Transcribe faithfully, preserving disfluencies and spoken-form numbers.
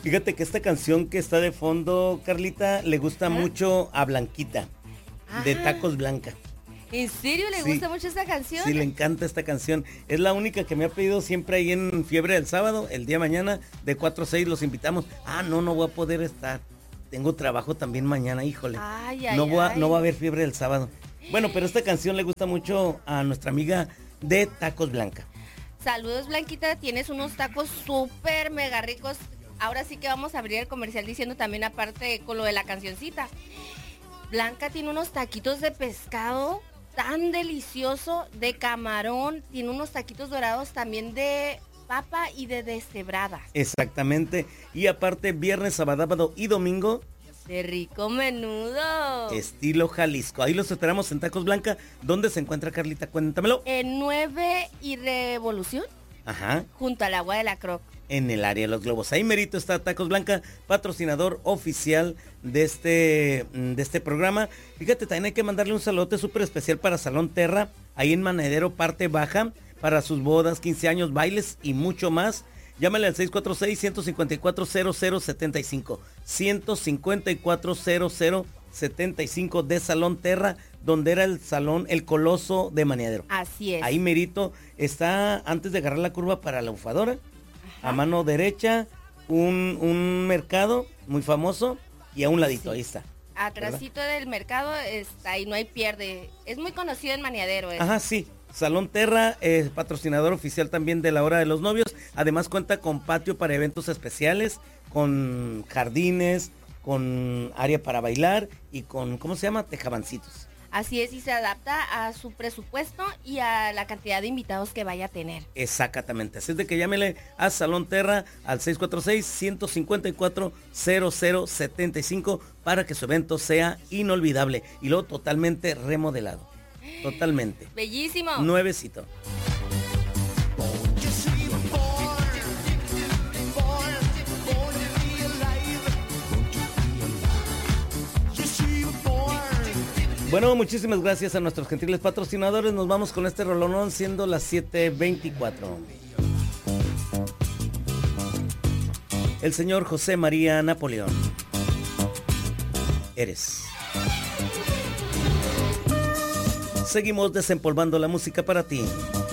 Fíjate que esta canción que está de fondo, Carlita, le gusta ¿Ah? mucho a Blanquita, de Ah. Tacos Blanca. ¿En serio le Sí. gusta mucho esta canción? Sí, le encanta esta canción. Es la única que me ha pedido siempre ahí en Fiebre del Sábado, el día de mañana, de cuatro a seis, los invitamos. Ah, no, no voy a poder estar. Tengo trabajo también mañana, híjole. Ay, ay, no, voy a, ay. no va a haber Fiebre del Sábado. Bueno, pero esta canción le gusta mucho a nuestra amiga de Tacos Blanca. Saludos, Blanquita, tienes unos tacos súper mega ricos. Ahora sí que vamos a abrir el comercial diciendo también aparte con lo de la cancioncita. Blanca tiene unos taquitos de pescado tan delicioso, de camarón, tiene unos taquitos dorados también de papa y de deshebrada. Exactamente. Y aparte, viernes, sábado y domingo, De rico menudo. estilo Jalisco. Ahí los esperamos en Tacos Blanca. ¿Dónde se encuentra, Carlita? Cuéntamelo. En nueve y Revolución, Ajá. junto al agua de la Croc. En el área de los globos. Ahí merito está Tacos Blanca, patrocinador oficial de este, de este programa. Fíjate, también hay que mandarle un saludote súper especial para Salón Terra, ahí en Manadero, parte baja, para sus bodas, quince años, bailes y mucho más. Llámale al seis cuatro seis, uno cinco cuatro, cero cero siete cinco. uno cinco cuatro, cero cero siete cinco de Salón Terra, donde era el salón El Coloso de Manadero. Así es. Ahí merito está antes de agarrar la curva para la bufadora. A mano derecha, un, un mercado muy famoso y a un ladito, Sí. ahí está. Atrásito del mercado está ahí, no hay pierde. Es muy conocido en Maniadero. ¿eh? Ajá, sí. Salón Terra, eh, patrocinador oficial también de la Hora de los Novios. Además cuenta con patio para eventos especiales, con jardines, con área para bailar y con, ¿cómo se llama? Tejabancitos. Así es, y se adapta a su presupuesto y a la cantidad de invitados que vaya a tener. Exactamente. Así es de que llámele a Salón Terra al seis cuatro seis, uno cinco cuatro, cero cero siete cinco para que su evento sea inolvidable y luego totalmente remodelado. Totalmente. Bellísimo. Nuevecito. Bueno, muchísimas gracias a nuestros gentiles patrocinadores. Nos vamos con este rolonón siendo las siete veinticuatro. El señor José María Napoleón. Eres. Seguimos desempolvando la música para ti.